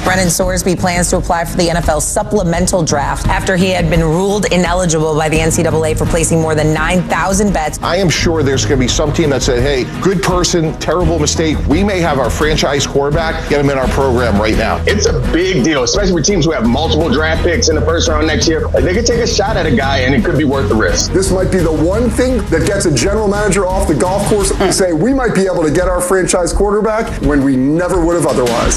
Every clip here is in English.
Brennan Sorsby plans to apply for the NFL supplemental draft after he had been ruled ineligible by the NCAA for placing more than 9,000 bets. I am sure there's going to be some team that said, hey, good person, terrible mistake. We may have our franchise quarterback, get him in our program right now. It's a big deal, especially for teams who have multiple draft picks in the first round next year. They could take a shot at a guy, and it could be worth the risk. This might be the one thing that gets a general manager off the golf course and say, we might be able to get our franchise quarterback when we never would have otherwise.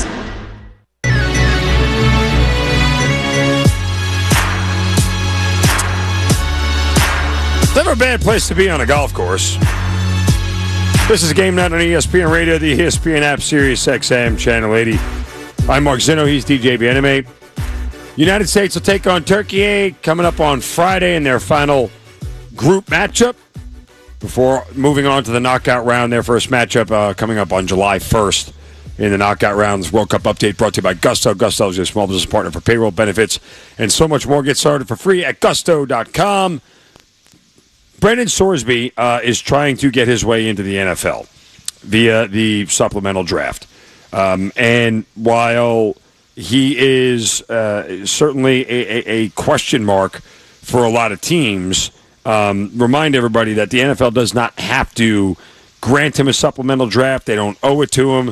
Never a bad place to be on a golf course. This is Game Night on ESPN Radio, the ESPN app, Sirius XM, Channel 80. I'm Mark Zinno. He's DJ Bieneme. United States will take on Turkey coming up on Friday in their final group matchup before moving on to the knockout round. Their first matchup coming up on July 1st in the knockout rounds. World Cup update brought to you by Gusto. Gusto is your small business partner for payroll benefits and so much more. Get started for free at gusto.com. Brennan Sorsby is trying to get his way into the NFL via the supplemental draft. And while he is certainly a question mark for a lot of teams, remind everybody that the NFL does not have to grant him a supplemental draft. They don't owe it to him.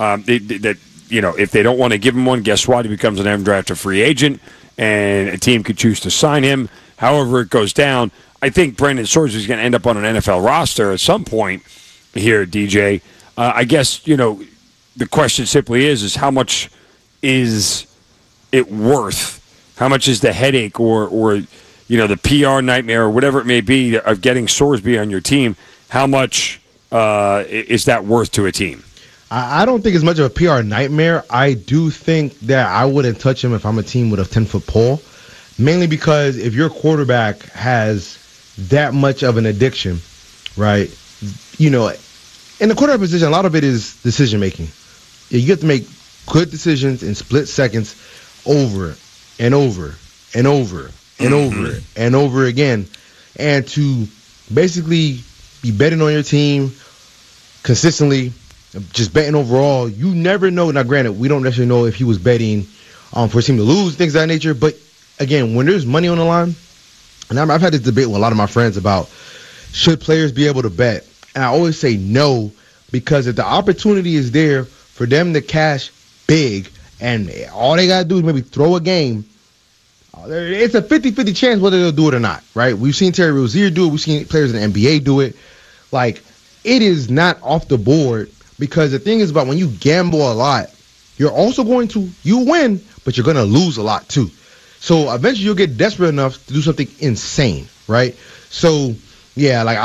If they don't want to give him one, guess what? He becomes an undrafted free agent, and a team could choose to sign him. However it goes down, I think Brennan Sorsby is going to end up on an NFL roster at some point here, DJ. I guess, the question simply is how much is it worth? How much is the headache or the PR nightmare or whatever it may be of getting Sorsby on your team? How much is that worth to a team? I don't think it's much of a PR nightmare. I do think that I wouldn't touch him if I'm a team with a 10-foot pole, mainly because if your quarterback has that much of an addiction, right? In the quarterback position, a lot of it is decision making. You have to make good decisions in split seconds over and over and over and over and over again. And to basically be betting on your team consistently, just betting overall, you never know. Now, granted, we don't necessarily know if he was betting for a team to lose, things of that nature. But, again, when there's money on the line, and I've had this debate with a lot of my friends about should players be able to bet. And I always say no, because if the opportunity is there for them to cash big and all they got to do is maybe throw a game, it's a 50-50 chance whether they'll do it or not, right? We've seen Terry Rozier do it. We've seen players in the NBA do it. Like, it is not off the board, because the thing is about when you gamble a lot, you're also going to, you win, but you're going to lose a lot too. So eventually you'll get desperate enough to do something insane, right? So, yeah, like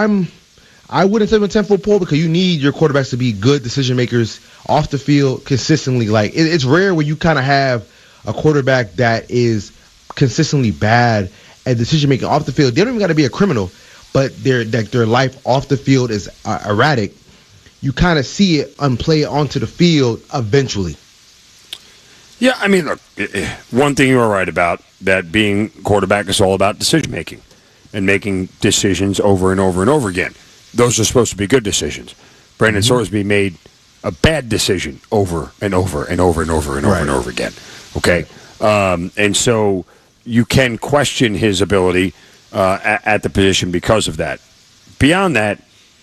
I wouldn't say a 10-foot pole, because you need your quarterbacks to be good decision makers off the field consistently. Like it's rare when you kind of have a quarterback that is consistently bad at decision making off the field. They don't even got to be a criminal, but their life off the field is erratic. You kind of see it play onto the field eventually. Yeah, I mean, look, one thing you were right about, that being quarterback is all about decision-making and making decisions over and over and over again. Those are supposed to be good decisions. Brennan Sorsby made a bad decision over and over and over and over and over and over again. Okay? And so you can question his ability at the position because of that. Beyond that,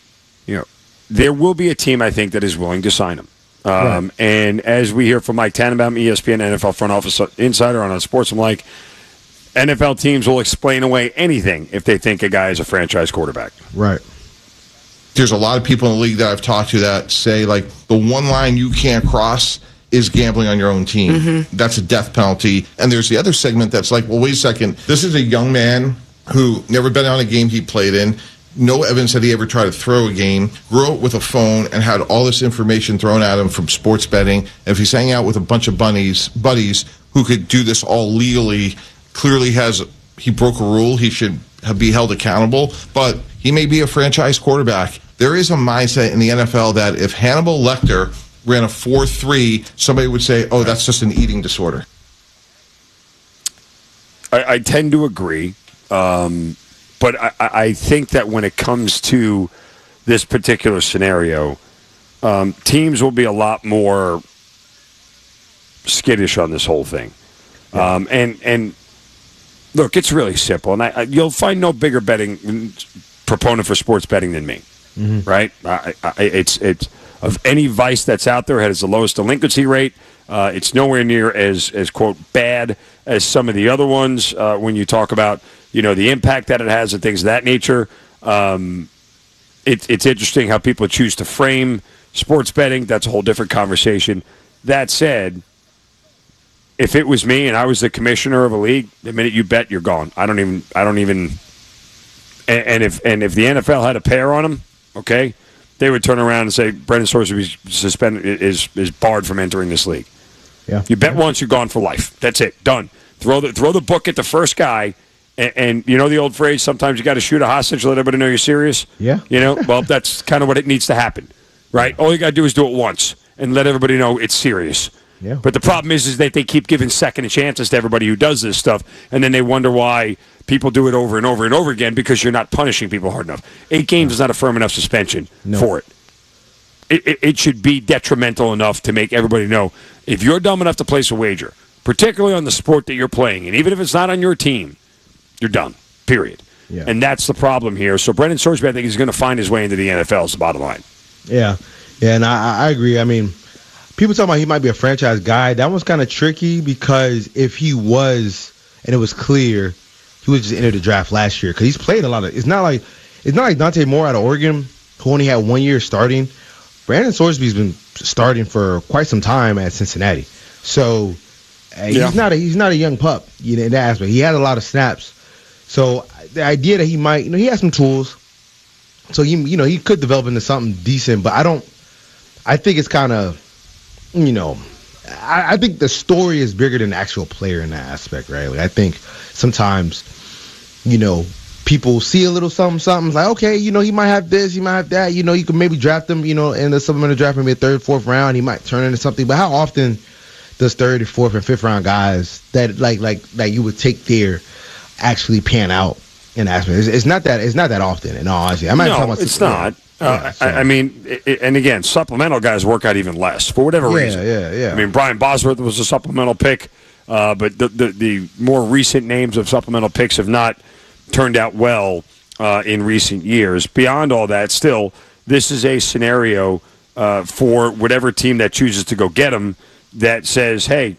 there will be a team, I think, that is willing to sign him. And as we hear from Mike Tannenbaum, ESPN NFL front office insider on Sports, I'm like, NFL teams will explain away anything if they think a guy is a franchise quarterback. Right. There's a lot of people in the league that I've talked to that say, like, the one line you can't cross is gambling on your own team. That's a death penalty. And there's the other segment that's like, well, wait a second. This is a young man who never been on a game he played in. No evidence that he ever tried to throw a game, grew up with a phone, and had all this information thrown at him from sports betting. And if he's hanging out with a bunch of buddies who could do this all legally, clearly he broke a rule. He should be held accountable. But he may be a franchise quarterback. There is a mindset in the NFL that if Hannibal Lecter ran a 4.3, somebody would say, oh, that's just an eating disorder. I tend to agree. But I think that when it comes to this particular scenario, teams will be a lot more skittish on this whole thing. Yeah. And look, it's really simple, and you'll find no bigger betting proponent for sports betting than me. Mm-hmm. Right? It's of any vice that's out there, it has the lowest delinquency rate. It's nowhere near as quote bad as some of the other ones when you talk about the impact that it has and things of that nature. It's interesting how people choose to frame sports betting. That's a whole different conversation. That said, if it was me and I was the commissioner of a league, the minute you bet, you're gone. I don't even. And if the NFL had a pair on them, okay, they would turn around and say Brendan Sorsby is barred from entering this league. Yeah, you bet once, you're gone for life. That's it, done. Throw the book at the first guy, and you know the old phrase. Sometimes you got to shoot a hostage to let everybody know you're serious. Yeah, well, that's kind of what it needs to happen, right? All you got to do is do it once and let everybody know it's serious. Yeah. But the problem is that they keep giving second chances to everybody who does this stuff, and then they wonder why people do it over and over and over again because you're not punishing people hard enough. 8 games is not a firm enough suspension for it. It should be detrimental enough to make everybody know if you're dumb enough to place a wager, particularly on the sport that you're playing, and even if it's not on your team, you're done, period. Yeah. And that's the problem here. So Brendan Sorsby, I think, is going to find his way into the NFL is the bottom line. Yeah, and I agree. I mean, people talking about he might be a franchise guy. That was kind of tricky because if he was, and it was clear, he was just entered the draft last year because he's played a lot of. It's not like Dante Moore out of Oregon who only had 1 year starting. Brandon Sorsby's been starting for quite some time at Cincinnati, so he's not a young pup. In that aspect, he had a lot of snaps. So the idea that he might, he has some tools, so he could develop into something decent. But I think it's kind of. I think the story is bigger than the actual player in that aspect, right? Like I think sometimes, people see a little something, like, okay, he might have this, he might have that, you can maybe draft him, in the supplemental draft, maybe a 3rd, 4th round, he might turn into something. But how often does 3rd, 4th, and 5th round guys that like you would take there actually pan out in that aspect? It's not that often, in all honesty. It's not. I mean, and again, supplemental guys work out even less for whatever reason. Yeah. I mean, Brian Bosworth was a supplemental pick, but the more recent names of supplemental picks have not turned out well in recent years. Beyond all that, still, this is a scenario for whatever team that chooses to go get him that says, hey,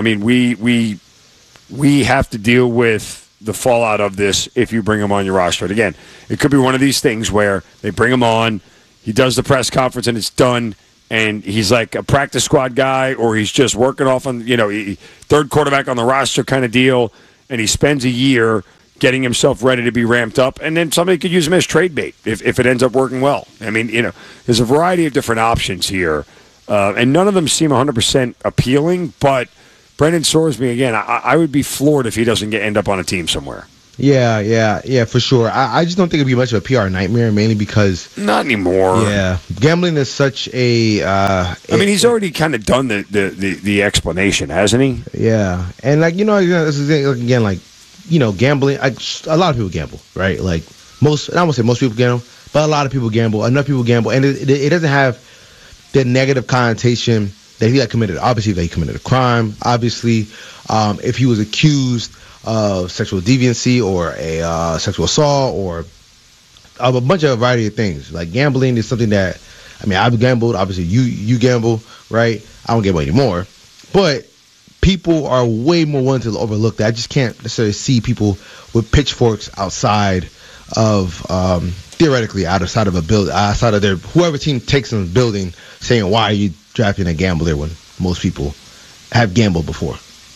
we have to deal with the fallout of this if you bring him on your roster. And again, it could be one of these things where they bring him on, he does the press conference and it's done, and he's like a practice squad guy, or he's just working off on, 3rd quarterback on the roster kind of deal, and he spends a year getting himself ready to be ramped up, and then somebody could use him as trade bait if it ends up working well. I mean, there's a variety of different options here, and none of them seem 100% appealing, but Brendan Sorsby, again, I would be floored if he doesn't end up on a team somewhere. Yeah, for sure. I just don't think it'd be much of a PR nightmare, mainly because... Not anymore. Yeah. Gambling is such a... he's already kind of done the explanation, hasn't he? Yeah. And, this is, again, gambling... a lot of people gamble, right? Like, I won't say most people gamble, but a lot of people gamble. Enough people gamble. And it doesn't have the negative connotation that he committed a crime. Obviously, if he was accused of sexual deviancy or a sexual assault or a bunch of a variety of things. Like gambling is something that, I've gambled. Obviously, you gamble, right? I don't gamble anymore. But people are way more willing to overlook that. I just can't necessarily see people with pitchforks outside of, theoretically, outside of a building, outside of whoever team takes them building, saying, why are you drafting a gambler when most people have gambled before?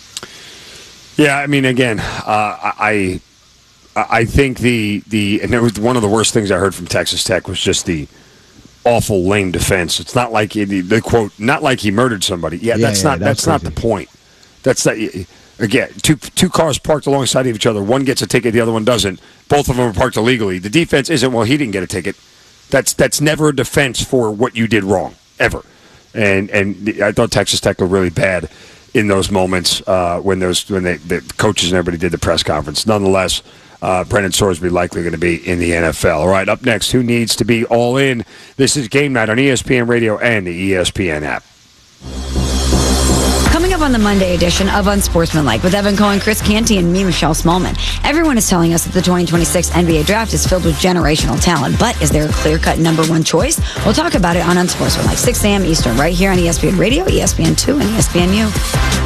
Yeah, again, I think and it was one of the worst things I heard from Texas Tech was just the awful lame defense. It's not like the quote, not like he murdered somebody. That's not the point. That's not. Again, two cars parked alongside of each other. One gets a ticket, the other one doesn't. Both of them are parked illegally. The defense isn't, well, he didn't get a ticket. That's never a defense for what you did wrong, ever. And I thought Texas Tech were really bad in those moments when the coaches and everybody did the press conference. Nonetheless, Brendan Sorsby likely going to be in the NFL. All right, up next, who needs to be all in? This is Game Night on ESPN Radio and the ESPN app. Coming up up on the Monday edition of Unsportsmanlike with Evan Cohen, Chris Canty, and me, Michelle Smallman. Everyone is telling us that the 2026 NBA draft is filled with generational talent, but is there a clear-cut number one choice? We'll talk about it on Unsportsmanlike, 6 a.m. Eastern, right here on ESPN Radio, ESPN2, and ESPNU.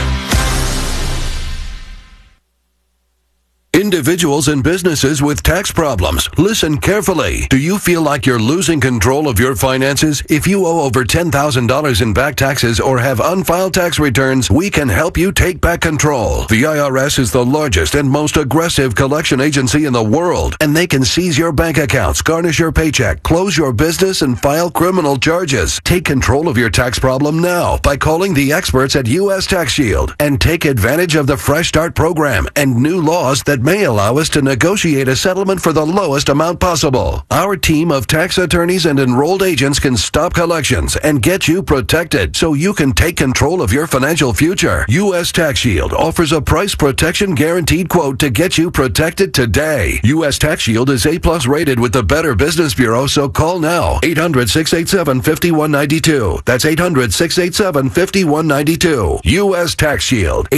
Individuals and businesses with tax problems, listen carefully. Do you feel like you're losing control of your finances? If you owe over $10,000 in back taxes or have unfiled tax returns, we can help you take back control. The IRS is the largest and most aggressive collection agency in the world, and they can seize your bank accounts, garnish your paycheck, close your business, and file criminal charges. Take control of your tax problem now by calling the experts at U.S. Tax Shield and take advantage of the Fresh Start program and new laws that may allow us to negotiate a settlement for the lowest amount possible. Our team of tax attorneys and enrolled agents can stop collections and get you protected so you can take control of your financial future. U.S. Tax Shield offers a price protection guaranteed quote to get you protected today. U.S. Tax Shield is A+ rated with the Better Business Bureau, so call now. 800-687-5192. That's 800-687-5192. U.S. Tax Shield.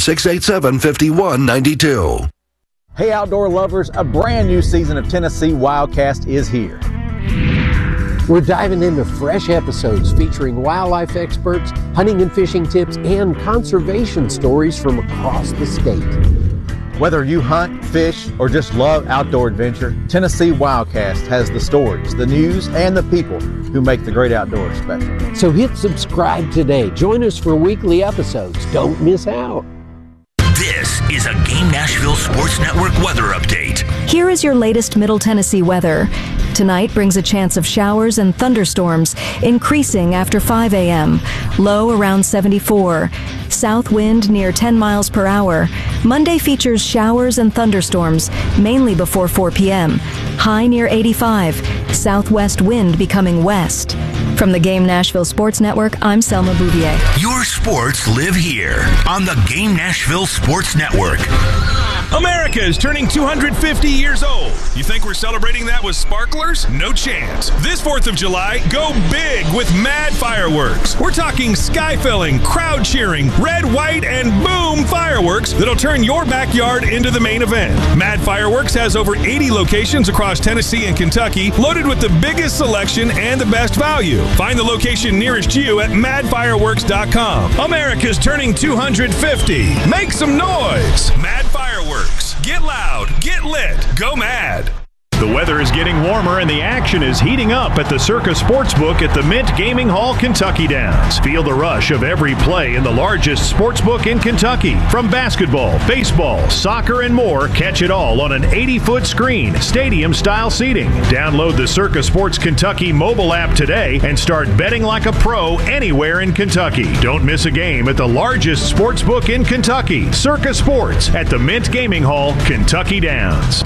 800-687-5192. Hey, outdoor lovers, a brand new season of Tennessee Wildcast is here. We're diving into fresh episodes featuring wildlife experts, hunting and fishing tips, and conservation stories from across the state. Whether you hunt, fish, or just love outdoor adventure, Tennessee Wildcast has the stories, the news, and the people who make the great outdoors special. So hit subscribe today. Join us for weekly episodes. Don't miss out. This is a Game Nashville Sports Network weather update. Here is your latest Middle Tennessee weather. Tonight brings a chance of showers and thunderstorms, increasing after 5 a.m. Low around 74. South wind near 10 miles per hour. Monday features showers and thunderstorms, mainly before 4 p.m. High near 85. Southwest wind becoming west. From the Game Nashville Sports Network, I'm Selma Bouvier. Your sports live here on the Game Nashville Sports Network. America is turning 250 years old. You think we're celebrating that with sparklers? No chance. This 4th of July, go big with Mad Fireworks. We're talking sky-filling, crowd cheering, red, white, and boom fireworks that'll turn your backyard into the main event. Mad Fireworks has over 80 locations across Tennessee and Kentucky, loaded with the biggest selection and the best value. Find the location nearest you at madfireworks.com. America's turning 250. Make some noise. Mad Fireworks. Get loud, get lit, go mad. The weather is getting warmer and the action is heating up at the Circa Sportsbook at the Mint Gaming Hall, Kentucky Downs. Feel the rush of every play in the largest sportsbook in Kentucky. From basketball, baseball, soccer, and more, catch it all on an 80-foot screen, stadium-style seating. Download the Circa Sports Kentucky mobile app today and start betting like a pro anywhere in Kentucky. Don't miss a game at the largest sportsbook in Kentucky, Circa Sports at the Mint Gaming Hall, Kentucky Downs.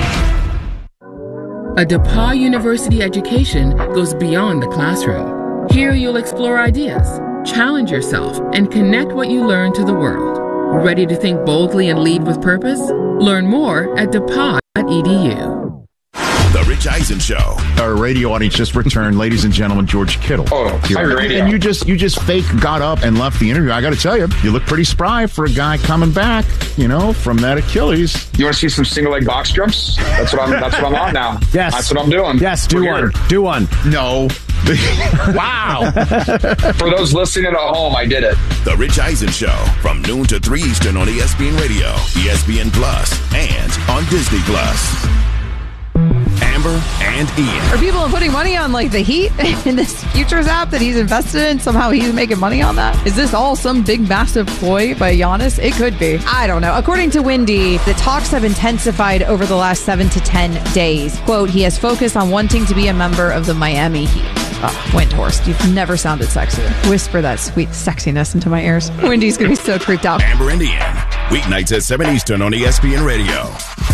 A DePauw University education goes beyond the classroom. Here you'll explore ideas, challenge yourself, and connect what you learn to the world. Ready to think boldly and lead with purpose? Learn more at DePauw.edu. The Rich Eisen Show. Our radio audience just returned, ladies and gentlemen, George Kittle. Oh, hi, radio. And you just fake got up and left the interview. I got to tell you, you look pretty spry for a guy coming back, from that Achilles. You want to see some single leg box jumps? That's what I'm on now. Yes. That's what I'm doing. Yes, do one. Do one. No. Wow. For those listening at home, I did it. The Rich Eisen Show from noon to 3 Eastern on ESPN Radio, ESPN Plus, and on Disney Plus. Amber and Ian. Are people putting money on the Heat in this futures app that he's invested in? Somehow he's making money on that? Is this all some big massive ploy by Giannis? It could be. I don't know. According to Wendy, the talks have intensified over the last 7 to 10 days. Quote, he has focused on wanting to be a member of the Miami Heat. Windhorst, you've never sounded sexier. Whisper that sweet sexiness into my ears. Wendy's going to be so creeped out. Amber and Ian. Weeknights at 7 Eastern on ESPN Radio.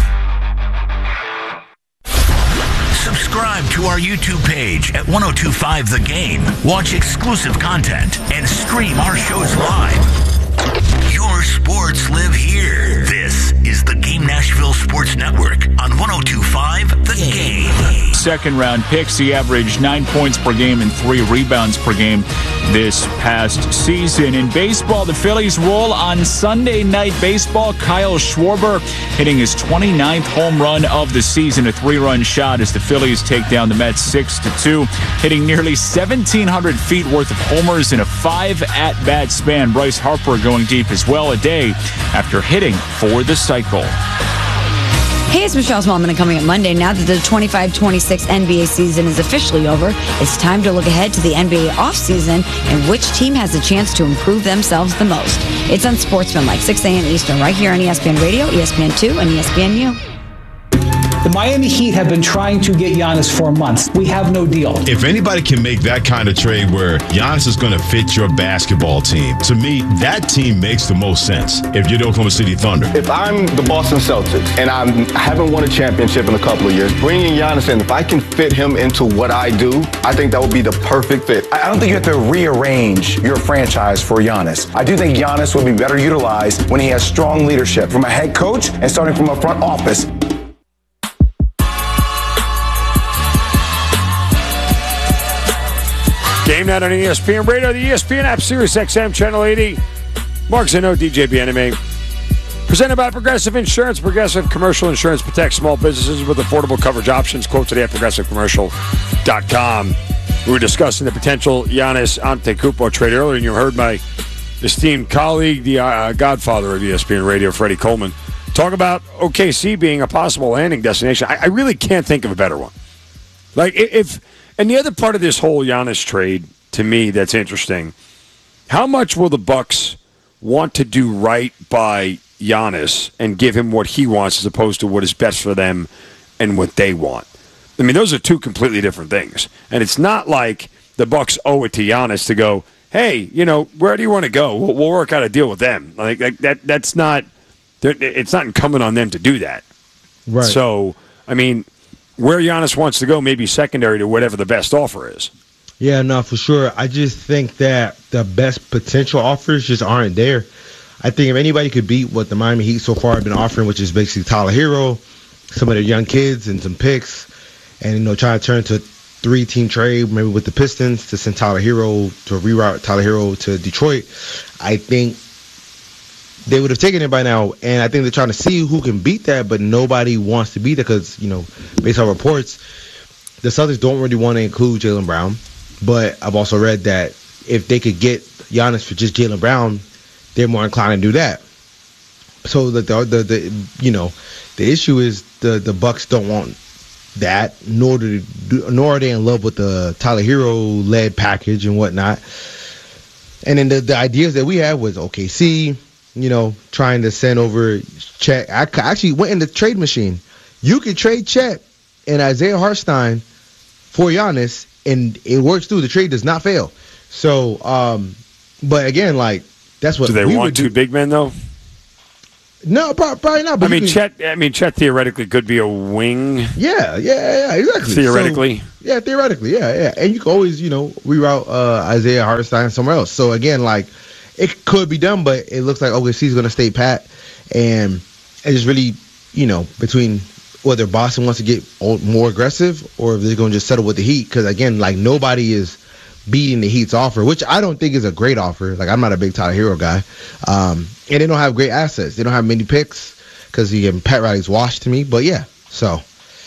Subscribe to our YouTube page at 1025 The Game. Watch exclusive content and stream our shows live. Your sports live here. This is the Game Nashville Sports Network on 1025 The Game. Second round picks, he averaged 9 points per game and 3 rebounds per game. this past season. In baseball, the Phillies roll on Sunday Night Baseball. Kyle Schwarber hitting his 29th home run of the season, a 3-run shot as the Phillies take down the Mets 6-2, hitting nearly 1,700 feet worth of homers in a 5-at-bat span. Bryce Harper going deep as well a day after hitting for the cycle. Hey, it's Michelle Smallman, and coming up Monday, now that the 25-26 NBA season is officially over, it's time to look ahead to the NBA offseason and which team has a chance to improve themselves the most. It's Unsportsmanlike, 6 a.m. Eastern, right here on ESPN Radio, ESPN2, and ESPNU. The Miami Heat have been trying to get Giannis for months. We have no deal. If anybody can make that kind of trade where Giannis is going to fit your basketball team, to me, that team makes the most sense if you're the Oklahoma City Thunder. If I'm the Boston Celtics and I haven't won a championship in a couple of years, bringing Giannis in, if I can fit him into what I do, I think that would be the perfect fit. I don't think you have to rearrange your franchise for Giannis. I do think Giannis would be better utilized when he has strong leadership from a head coach and starting from a front office. Game night on ESPN Radio, the ESPN app, Sirius XM, Channel 80. Mark Zeno, DJ BNMA. Presented by Progressive Insurance. Progressive Commercial Insurance protects small businesses with affordable coverage options. Quote today at progressivecommercial.com. We were discussing the potential Giannis Antetokounmpo trade earlier, and you heard my esteemed colleague, the godfather of ESPN Radio, Freddie Coleman, talk about OKC being a possible landing destination. I really can't think of a better one. Like, and the other part of this whole Giannis trade, to me, that's interesting, how much will the Bucks want to do right by Giannis and give him what he wants as opposed to what is best for them and what they want? I mean, those are two completely different things. And it's not like the Bucks owe it to Giannis to go, hey, where do you want to go? We'll work out a deal with them. Like that's not, it's not incumbent on them to do that. Right. So, I mean, where Giannis wants to go may be secondary to whatever the best offer is. Yeah, no, for sure. I just think that the best potential offers just aren't there. I think if anybody could beat what the Miami Heat so far have been offering, which is basically Tyler Hero, some of their young kids, and some picks, and try to turn to a 3-team trade, maybe with the Pistons, to send Tyler Hero, to reroute Tyler Hero to Detroit, I think they would have taken it by now, and I think they're trying to see who can beat that, but nobody wants to beat that because, based on reports, the Celtics don't really want to include Jaylen Brown, but I've also read that if they could get Giannis for just Jaylen Brown, they're more inclined to do that. So the issue is the Bucks don't want that, nor are they in love with the Tyler Hero-led package and whatnot. And then the ideas that we had was OKC, trying to send over Chet. I actually went in the trade machine. You could trade Chet and Isaiah Hartenstein for Giannis, and it works through. The trade does not fail. So, but again, that's what. Do they want two big men though? No, probably not. But Chet theoretically could be a wing. Yeah, exactly. Theoretically. Theoretically, yeah. And you can always, reroute Isaiah Hartenstein somewhere else. So again, it could be done, but it looks like OKC is going to stay pat, and it's just really, between whether Boston wants to get more aggressive or if they're going to just settle with the Heat. Because again, nobody is beating the Heat's offer, which I don't think is a great offer. I'm not a big Tyler Hero guy, and they don't have great assets. They don't have many picks because Pat Riley's washed to me. But yeah, so.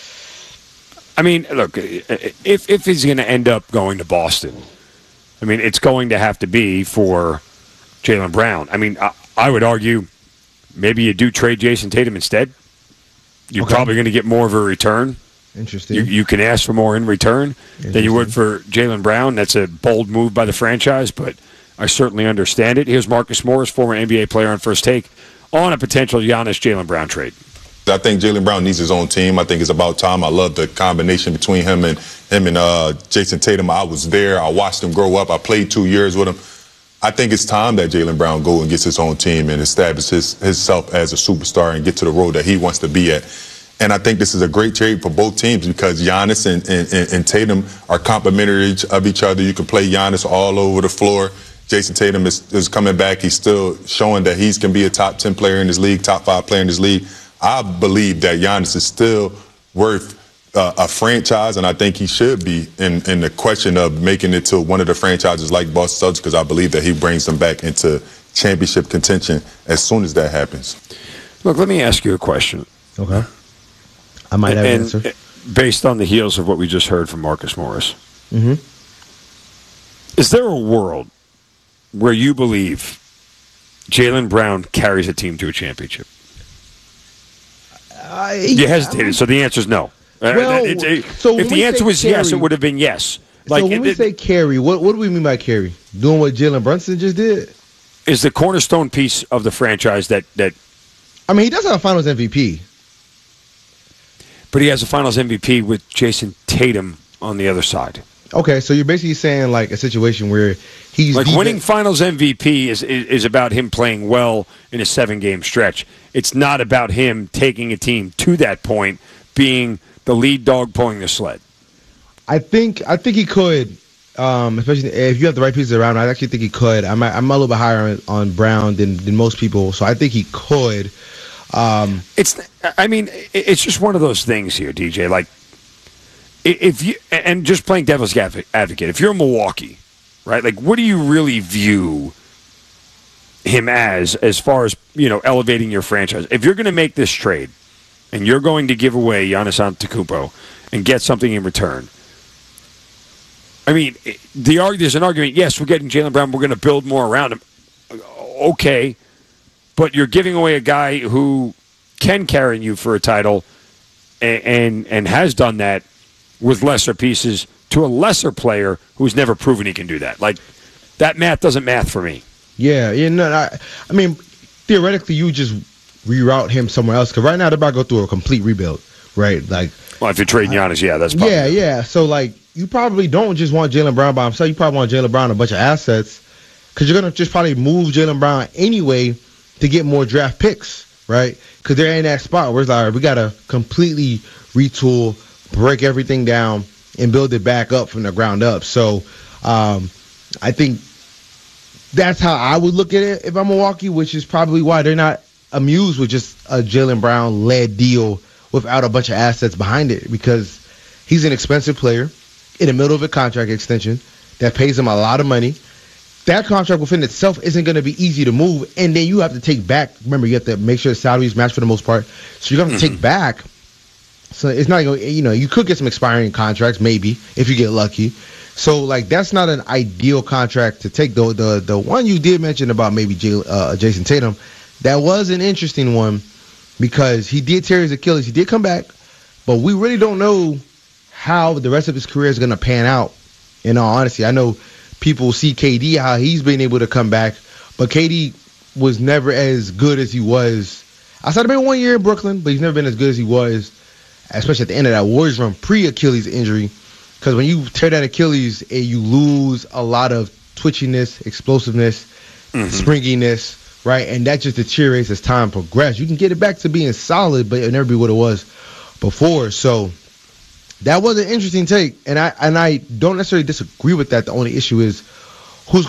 I mean, look, if he's going to end up going to Boston, I mean, it's going to have to be for Jaylen Brown. I mean, I would argue maybe you do trade Jason Tatum instead. You're probably going to get more of a return. Interesting. You can ask for more in return than you would for Jaylen Brown. That's a bold move by the franchise, but I certainly understand it. Here's Marcus Morris, former NBA player on First Take, on a potential Giannis-Jaylen Brown trade. I think Jaylen Brown needs his own team. I think it's about time. I love the combination between him and Jason Tatum. I was there. I watched him grow up. I played 2 years with him. I think it's time that Jaylen Brown go and gets his own team and establish himself as a superstar and get to the road that he wants to be at. And I think this is a great trade for both teams because Giannis and Tatum are complementary of each other. You can play Giannis all over the floor. Jason Tatum is coming back. He's still showing that he can be a top 10 player in this league, top 5 player in this league. I believe that Giannis is still worth a franchise, and I think he should be in the question of making it to one of the franchises like Boston Celtics, because I believe that he brings them back into championship contention as soon as that happens. Look, let me ask you a question. Okay. I might have an answer. Based on the heels of what we just heard from Marcus Morris. Mm-hmm. Is there a world where you believe Jaylen Brown carries a team to a championship? You hesitated, so the answer is no. Well, if the answer was yes, it would have been yes. So when we say carry, what do we mean by carry? Doing what Jalen Brunson just did? Is the cornerstone piece of the franchise that I mean, he does have a Finals MVP. But he has a Finals MVP with Jason Tatum on the other side. Okay, so you're basically saying like a situation where he's like winning Finals MVP is about him playing well in a 7-game stretch. It's not about him taking a team to that point, being the lead dog pulling the sled. I think he could, especially if you have the right pieces around. I actually think he could. I'm a little bit higher on Brown than most people, so I think he could. It's just one of those things here, DJ. Like, if you and just playing devil's advocate, if you're Milwaukee, right? Like, what do you really view him as far as elevating your franchise? If you're going to make this trade and you're going to give away Giannis Antetokounmpo and get something in return, I mean, there's an argument. Yes, we're getting Jaylen Brown. We're going to build more around him. Okay. But you're giving away a guy who can carry you for a title and has done that with lesser pieces to a lesser player who's never proven he can do that. Like, that math doesn't math for me. Yeah. I mean, theoretically, you just reroute him somewhere else. Because right now, they're about to go through a complete rebuild, right? Like, well, if you're trading Giannis, that's probably Yeah. So, like, you probably don't just want Jaylen Brown by himself. You probably want Jaylen Brown and a bunch of assets because you're going to just probably move Jaylen Brown anyway to get more draft picks, right? Because they're in that spot where it's like, all right, we got to completely retool, break everything down, and build it back up from the ground up. So I think that's how I would look at it if I'm Milwaukee, which is probably why they're not amused with just a Jaylen Brown-led deal without a bunch of assets behind it, because he's an expensive player in the middle of a contract extension that pays him a lot of money. That contract within itself isn't going to be easy to move, and then you have to take back. Remember, you have to make sure the salaries match for the most part, so you're going to take back. So it's not going. You could get some expiring contracts maybe if you get lucky. So like that's not an ideal contract to take. The one you did mention about maybe Jason Tatum, that was an interesting one because he did tear his Achilles. He did come back, but we really don't know how the rest of his career is going to pan out. In all honesty, I know people see KD, how he's been able to come back, but KD was never as good as he was. Outside of maybe 1 year in Brooklyn, but he's never been as good as he was, especially at the end of that Warriors run pre-Achilles injury. Because when you tear that Achilles, you lose a lot of twitchiness, explosiveness, springiness, right? And that just deteriorates as time progresses. You can get it back to being solid, but it'll never be what it was before. So that was an interesting take, and I don't necessarily disagree with that. The only issue is